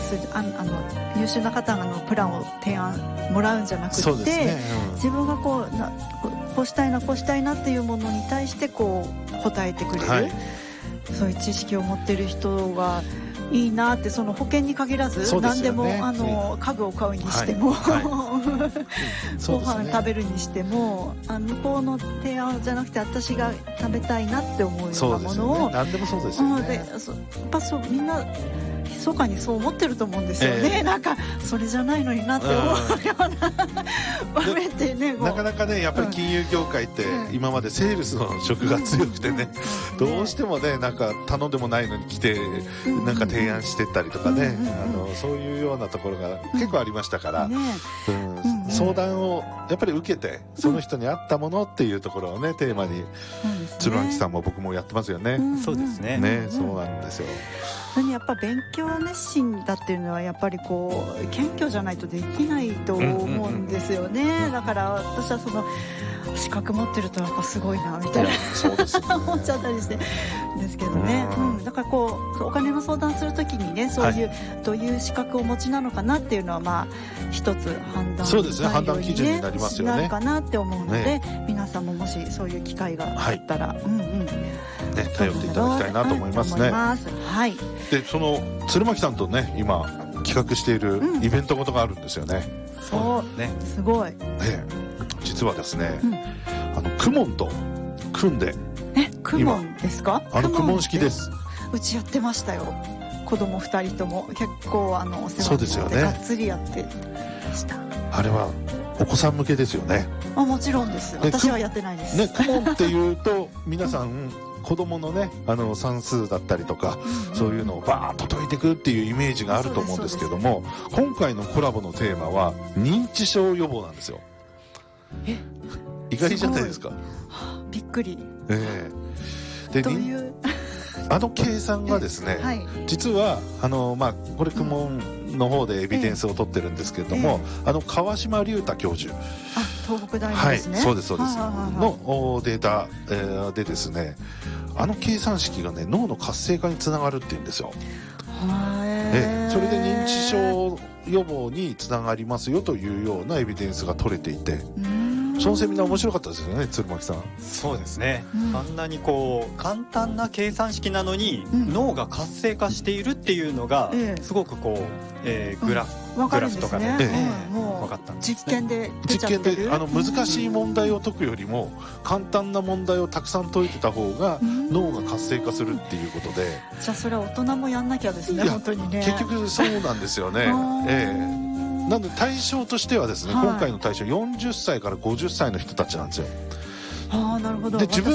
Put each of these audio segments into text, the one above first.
です優秀な方のプランを提案もらうんじゃなくて、 そうですね、 自分がこうしたいなこうしたいなっていうものに対してこう答えてくれる、はい、そういう知識を持ってる人がいいなって。その保険に限らず、何でも家具を買うにしても、ご飯食べるにしても向こうの提案じゃなくて私が食べたいなって思うようなものを、 何でもそうですよね。 やっぱみんな密かにそう思ってると思うんですよね、なんかそれじゃないのになって思うような場面ってね、 なかなかねやっぱり金融業界って今までセールスの色が強くてね、どうしてもねなんか頼んでもないのに来てなんか提案してったりとかね、そういうようなところが結構ありましたから、相談をやっぱり受けてその人に合ったものっていうところをねテーマに鶴巻さんも僕もやってますよね。 そうですね。 そうなんですよ。 やっぱ勉強熱心だっていうのはやっぱりこう謙虚じゃないとできないと思うんですよね。だから私はその資格持ってるとやっぱすごいなみたいなそうです、ね、 思っちゃったりしてですけどね、だからこうお金の相談するときにねそういう、どういう資格をお持ちなのかなっていうのはまあ一つ判断そうですね、判断基準になりますよね。 なるかなって思うので、皆さんももしそういう機会があったら、 頼っていただきたいなと思いますね。 はい。 でその鶴巻さんとね今企画しているイベントごとがあるんですよね。 そうね、すごい。 実はですね、クモンと組んで。 クモンですか？ クモン式です。 うちやってましたよ。子供2人とも結構お世話になってがっつりやってました。 あれはお子さん向けですよね。 もちろんです。私はやってないです。 クモンっていうと皆さん子供のね算数だったりとか、そういうのをバーッと解いていくっていうイメージがあると思うんですけども、今回のコラボのテーマは認知症予防なんですよ。意外じゃないですか。 びっくり。 でどういう計算がですね、実はこれクモンの方でエビデンスを取ってるんですけれども、川島隆太教授、 東北大のですね、 そうですそうです、のデータでですね、計算式がね脳の活性化につながるっていうんですよ。それで認知症予防につながりますよというようなエビデンスが取れていて、そのセミナー面白かったですよね、鶴巻さん。 そうですね、あんなにこう簡単な計算式なのに、脳が活性化しているっていうのが、すごくこう、グラフとかで分かったんですね。 実験で出ちゃってる。 難しい問題を解くよりも簡単な問題をたくさん解いてた方が脳が活性化するっていうことで、 じゃあそれは大人もやんなきゃですね、本当にね。 結局そうなんですよね。なので対象としてはですね、今回の対象40歳から50歳の人たちなんですよ。 なるほど。 で自分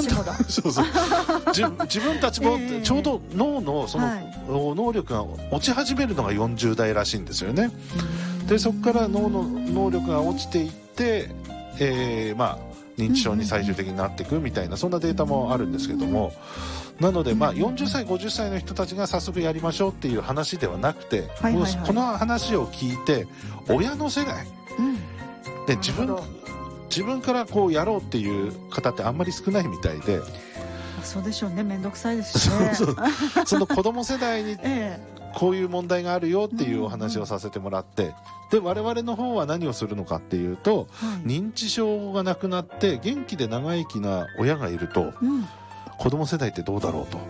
たちもちょうど脳のその能力が落ち始めるのが40代らしいんですよね。でそこから脳の能力が落ちていって、認知症に最終的になっていくみたいな、そんなデータもあるんですけども、なので40歳50歳の人たちが早速やりましょうっていう話ではなくて、この話を聞いて親の世代で自分からこうやろうっていう方ってあんまり少ないみたいで。 そうでしょうね、面倒くさいですしね。 その子供世代にこういう問題があるよっていうお話をさせてもらって、で我々の方は何をするのかっていうと、認知症がなくなって元気で長生きな親がいると、子供世代ってどうだろうと、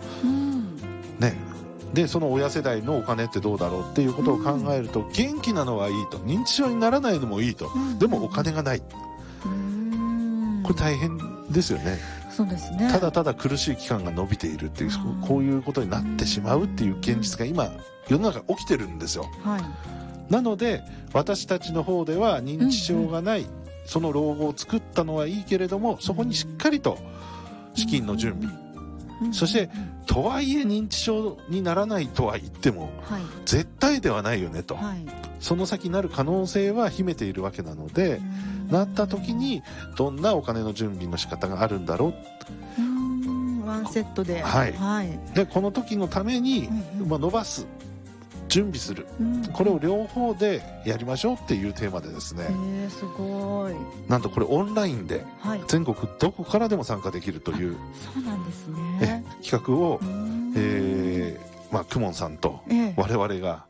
でその親世代のお金ってどうだろうっていうことを考えると、元気なのはいいと、認知症にならないのもいいと、でもお金がない、これ大変ですよね。 そうですね。 ただただ苦しい期間が伸びているっていう、こういうことになってしまうっていう現実が今世の中起きてるんですよ。なので私たちの方では認知症がない、その老後を作ったのはいいけれども、そこにしっかりと資金の準備、そしてとはいえ認知症にならないとは言っても、絶対ではないよねと、その先なる可能性は秘めているわけなので、なった時にどんなお金の準備の仕方があるんだろう、 ワンセットで、 でこの時のために、伸ばす、準備する、これを両方でやりましょうっていうテーマでですね、 すごい。 なんとこれオンラインで全国どこからでも参加できるという、 そうなんですね、 企画を、クモンさんと我々が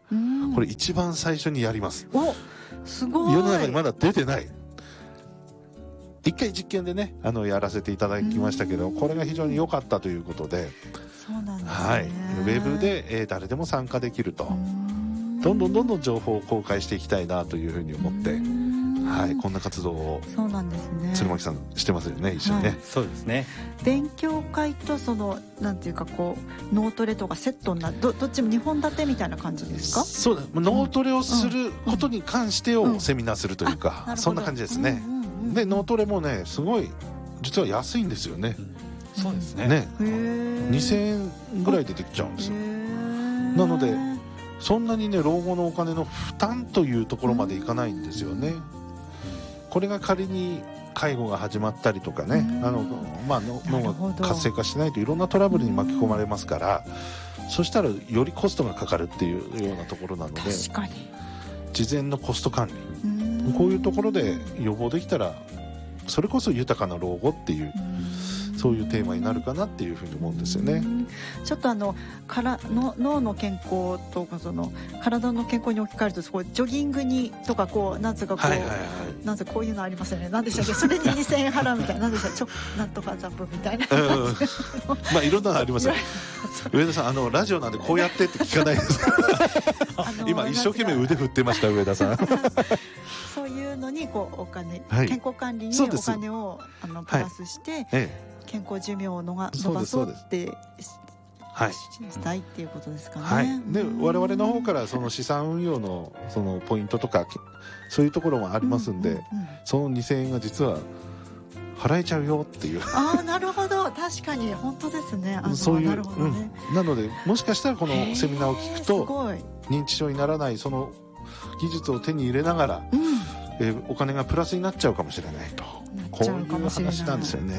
これ一番最初にやります。 お、すごい。 世の中にまだ出てない。一回実験でねやらせていただきましたけど、これが非常に良かったということで、 そうなんですね。 はい、ウェブで、誰でも参加できると、どんどん情報を公開していきたいなというふうに思って、はい、こんな活動をそうなんですね。 鶴巻さんしてますよね、一緒にね、はい、 そうですね。 勉強会となんていうか脳トレとかセットになる、どっちも2本立てみたいな感じですか？ そうだ、脳トレをすることに関してをセミナーするというか、そんな感じですね。で脳トレもねすごい実は安いんですよね。 そうですね。 2000円ぐらいでできちゃうんですよ。なのでそんなにね老後のお金の負担というところまでいかないんですよね。これが仮に介護が始まったりとかね、脳が活性化しないといろんなトラブルに巻き込まれますから、そしたらよりコストがかかるっていうようなところなので、 確かに事前のコスト管理、こういうところで予防できたらそれこそ豊かな老後っていうそういうテーマになるかなっていうふうに思うんですよね。 ちょっと脳の健康とか体の健康に置き換えるとジョギングにとかなんかなんこういうのありますよね。なんでしたっけ、それに2000円払うみたいな、なんでしたっけ、なんとかザップみたいな、 まあいろんなのありますよ。上田さんラジオなんでこうやってって聞かないです今一生懸命腕振ってました上田さんそういうのにお金、健康管理にお金をプラスして、健康寿命を伸ばそうってしたいっていうことですかね。 はい、で我々の方からその資産運用のそのポイントとかそういうところもありますんで、その2000円が実は払えちゃうよっていう。 ああ、なるほど、確かに本当ですね。 そういう、なのでもしかしたらこのセミナーを聞くと認知症にならないその技術を手に入れながら、お金がプラスになっちゃうかもしれないと、こういう話なんですよね。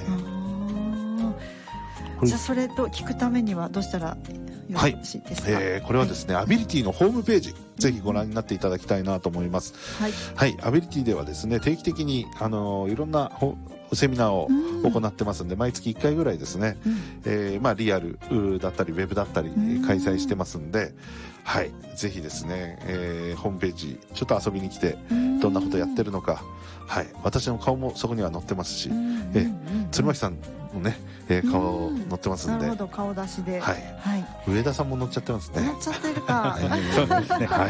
じゃあそれと聞くためにはどうしたらよろしいですか？ これはですね、アビリティのホームページぜひご覧になっていただきたいなと思います。はい、アビリティではですね定期的にいろんなセミナーを行ってますんで、毎月1回ぐらいですね、リアルだったりウェブだったり開催してますんで、はい、ぜひですね、ホームページちょっと遊びに来てどんなことやってるのか、はい、私の顔もそこには載ってますし、鶴巻さんのね、顔載ってますんで、 なるほど、顔出しで、 上田さんも載っちゃってますね。 載っちゃってるかそうですね、はい、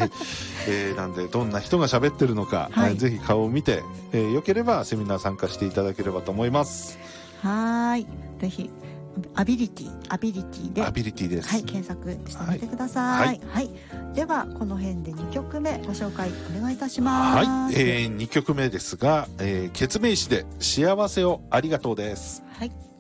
なんでどんな人が喋ってるのか、ぜひ顔を見て、よければセミナー参加していただければと思います。 はい、ぜひアビリティで、 アビリティです、 はい、検索してみてください。はい、ではこの辺で2曲目ご紹介お願いいたします。 はい、2曲目ですが、ケツメイシで幸せをありがとうです。 はい。